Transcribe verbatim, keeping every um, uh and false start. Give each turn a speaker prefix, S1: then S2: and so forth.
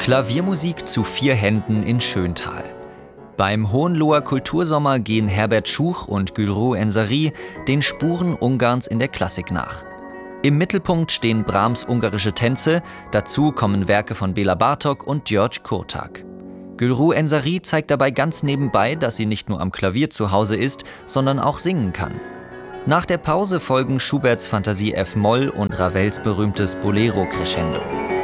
S1: Klaviermusik zu vier Händen in Schöntal. Beim Hohenloher Kultursommer gehen Herbert Schuch und Gülru Ensari den Spuren Ungarns in der Klassik nach. Im Mittelpunkt stehen Brahms ungarische Tänze, dazu kommen Werke von Béla Bartók und György Kurtág. Gülru Ensari zeigt dabei ganz nebenbei, dass sie nicht nur am Klavier zu Hause ist, sondern auch singen kann. Nach der Pause folgen Schuberts Fantasie F-Moll und Ravels berühmtes Bolero Crescendo.